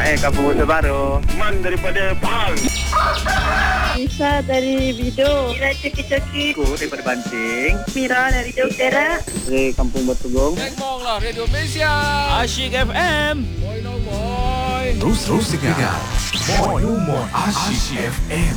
Kampung Musa Baru. Man daripada Pahang. Lisa dari Bido. Mira Coki-Coki. Aku daripada Banting. Mira dari Jogja. Dari Kampung Batugong. Tengok lah Radio Malaysia. Asyik FM. Boy no boy. Terus dengar Boy Umur Asyik FM.